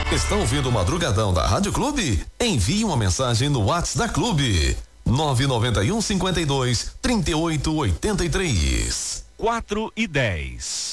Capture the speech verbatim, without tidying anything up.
Está ouvindo o Madrugadão da Rádio Clube? Envie uma mensagem no WhatsApp da Clube. nove nove um, cinquenta e dois, trinta e oito, oitenta e três. quatro e dez.